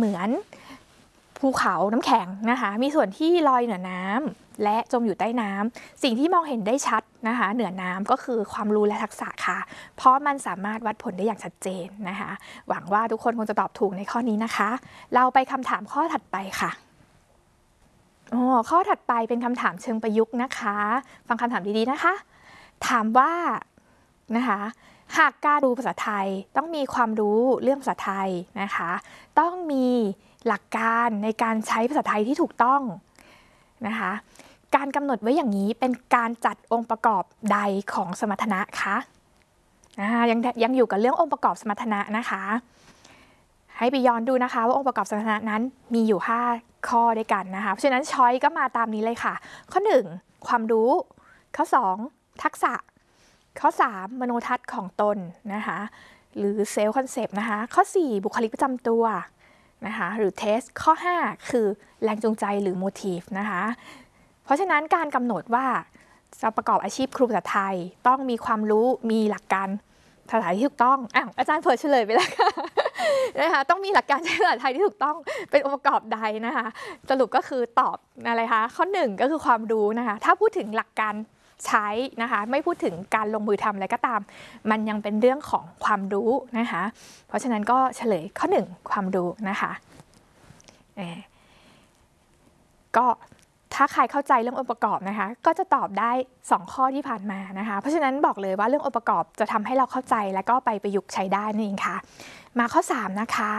เหมือนภูเขาน้ำแข็งนะคะมีส่วนที่ลอยเหนือน้ำและจมอยู่ใต้น้ำสิ่งที่มองเห็นได้ชัดนะคะเหนือน้ำก็คือความรู้และทักษะค่ะเพราะมันสามารถวัดผลได้อย่างชัดเจนนะคะหวังว่าทุกคนคงจะตอบถูกในข้อนี้นะคะเราไปคำถามข้อถัดไปค่ะข้อถัดไปเป็นคำถามเชิงประยุกต์นะคะฟังคำถามดีๆนะคะถามว่านะคะหากการดูภาษาไทยต้องมีความรู้เรื่องภาษาไทยนะคะต้องมีหลักการในการใช้ภาษาไทยที่ถูกต้องนะคะการกำหนดไว้อย่างนี้เป็นการจัดองค์ประกอบใดของสมรรถนะคะยังอยู่กับเรื่ององค์ประกอบสมรรถนะนะคะให้ไปย้อนดูนะคะว่าองค์ประกอบสมรรถนะนั้นมีอยู่5ข้อด้วยกันนะคะเพราะฉะนั้นช้อยก็มาตามนี้เลยค่ะข้อ1ความรู้ข้อ2ทักษะข้อ3มโนทัศน์ของตนนะคะหรือเซลล์คอนเซปต์นะคะข้อ4บุคลิกประจำตัวนะคะหรือเทสข้อ5คือแรงจูงใจหรือโมทีฟนะคะเพราะฉะนั้นการกำหนดว่าจะประกอบอาชีพครูภาษาไทยต้องมีความรู้มีหลักการภาษาที่ถูกต้องอาจารย์เผยเฉลยไปแล้วค่ะนะคะต้องมีหลักการใช้ภาษาไทยที่ถูกต้องเป็นองค์ประกอบใดนะคะสรุปก็คือตอบอะไรคะข้อ1ก็คือความรู้นะคะถ้าพูดถึงหลักการใช้นะคะไม่พูดถึงการลงมือทำอะไรก็ตามมันยังเป็นเรื่องของความรู้นะคะเพราะฉะนั้นก็เฉลยข้อ1ความรู้นะคะก็ถ้าใครเข้าใจเรื่ององค์ประกอบนะคะก็จะตอบได้2ข้อที่ผ่านมานะคะเพราะฉะนั้นบอกเลยว่าเรื่ององค์ประกอบจะทำให้เราเข้าใจและก็ไปประยุกต์ใช้ได้นั่นเองค่ะมาข้อ3นะคะ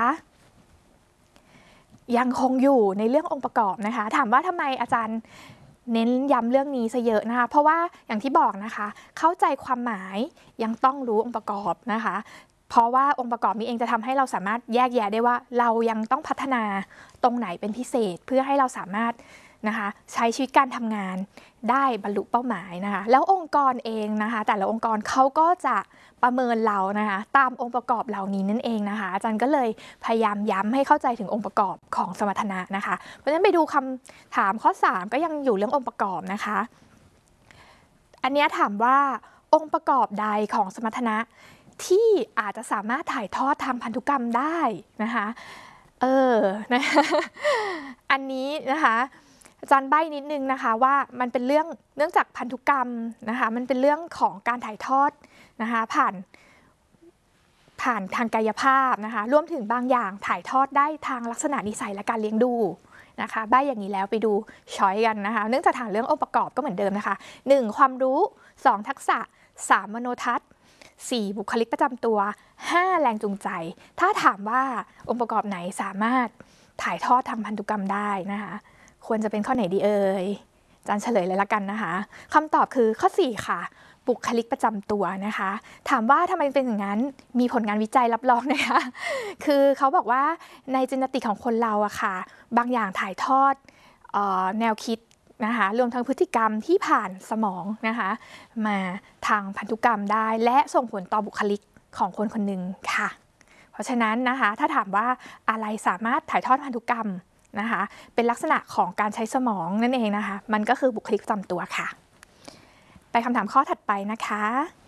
ยังคงอยู่ในเรื่ององค์ประกอบนะคะถามว่าทำไมอาจารย์เน้นย้ำเรื่องนี้ซะเยอะนะคะเพราะว่าอย่างที่บอกนะคะเข้าใจความหมายยังต้องรู้องค์ประกอบนะคะเพราะว่าองค์ประกอบนี้เองจะทำให้เราสามารถแยกแยะได้ว่าเรายังต้องพัฒนาตรงไหนเป็นพิเศษเพื่อให้เราสามารถนะคะใช้ชีวิตการทำงานได้บรรลุเป้าหมายนะคะแล้วองค์กรเองนะคะแต่ละองค์กรเขาก็จะประเมินเรานะคะตามองค์ประกอบเหล่านี้นั่นเองนะคะอาจารย์ก็เลยพยายามย้ำให้เข้าใจถึงองค์ประกอบของสมรรถนะนะคะเพราะฉะนั้นไปดูคำถามข้อ3ก็ยังอยู่เรื่ององค์ประกอบนะคะอันนี้ถามว่าองค์ประกอบใดของสมรรถนะที่อาจจะสามารถถ่ายทอดทางพันธุกรรมได้นะคะนะอันนี้นะคะอาจารย์ใบ้นิดนึงนะคะว่ามันเป็นเรื่องจากพันธุกรรมนะคะมันเป็นเรื่องของการถ่ายทอดนะคะผ่านทางกายภาพนะคะรวมถึงบางอย่างถ่ายทอดได้ทางลักษณะนิสัยและการเลี้ยงดูนะคะใบ้อย่างนี้แล้วไปดูช้อยกันนะคะเนื่องจากถามเรื่ององค์ประกอบก็เหมือนเดิมนะคะ1ความรู้2ทักษะ3มโนทัศน์4บุคลิกประจำตัว5แรงจูงใจถ้าถามว่าองค์ประกอบไหนสามารถถ่ายทอดทางพันธุกรรมได้นะคะควรจะเป็นข้อไหนดีเอ่ยอาจารย์เฉลยเลยละกันนะคะคำตอบคือข้อ4ค่ะบุคลิกประจำตัวนะคะถามว่าทำไมเป็นอย่างนั้นมีผลงานวิจัยรับรองนะคะคือเขาบอกว่าในจีเนติกของคนเราอะค่ะบางอย่างถ่ายทอดแนวคิดนะคะรวมทั้งพฤติกรรมที่ผ่านสมองนะคะมาทางพันธุกรรมได้และส่งผลต่อบุคลิกของคนคนหนึ่งค่ะเพราะฉะนั้นนะคะถ้าถามว่าอะไรสามารถถ่ายทอดพันธุกรรมนะคะเป็นลักษณะของการใช้สมองนั่นเองนะคะมันก็คือบุคลิกประจำตัวค่ะไปคำถามข้อถัดไปนะคะ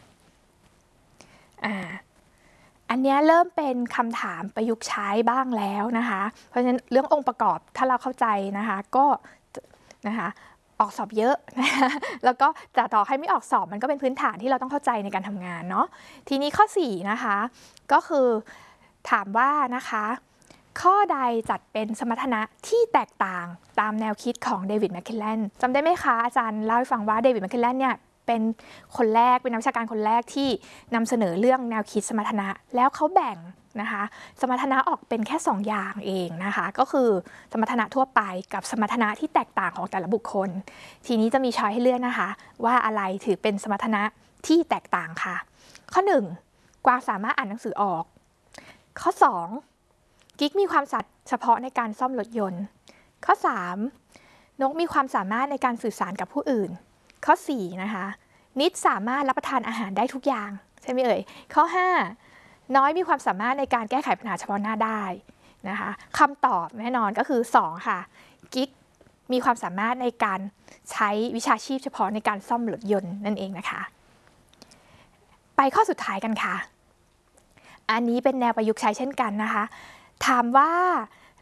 อันนี้เริ่มเป็นคำถามประยุกต์ใช้บ้างแล้วนะคะเพราะฉะนั้นเรื่ององค์ประกอบถ้าเราเข้าใจนะคะก็นะคะออกสอบเยอะนะคะแล้วก็จะต่อให้ไม่ออกสอบมันก็เป็นพื้นฐานที่เราต้องเข้าใจในการทำงานเนาะทีนี้ข้อ4นะคะก็คือถามว่านะคะข้อใดจัดเป็นสมรรถนะที่แตกต่างตามแนวคิดของเดวิดแมคคิลแลนจำได้ไหมคะอาจารย์เล่าให้ฟังว่าเดวิดแมคคิลแลนเนี่ยเป็นคนแรกเป็นนักวิชาการคนแรกที่นำเสนอเรื่องแนวคิดสมรรถนะแล้วเขาแบ่งนะคะสมรรถนะออกเป็นแค่2อย่างเองนะคะก็คือสมรรถนะทั่วไปกับสมรรถนะที่แตกต่างของแต่ละบุคคลทีนี้จะมีช้อยให้เลือกนะคะว่าอะไรถือเป็นสมรรถนะที่แตกต่างค่ะข้อ1กวางสามารถอ่านหนังสือออกข้อ2กิ๊กมีความสามารถเฉพาะในการซ่อมรถยนต์ข้อ3นกมีความสามารถในการสื่อสารกับผู้อื่นข้อ4นะคะนิดสามารถรับประทานอาหารได้ทุกอย่างใช่ไหมเอ่ยข้อ5น้อยมีความสามารถในการแก้ไขปัญหาเฉพาะหน้าได้นะคะคำตอบแน่นอนก็คือ2ค่ะกิ๊กมีความสามารถในการใช้วิชาชีพเฉพาะในการซ่อมรถยนต์นั่นเองนะคะไปข้อสุดท้ายกันค่ะอันนี้เป็นแนวประยุกต์ใช้เช่นกันนะคะถามว่า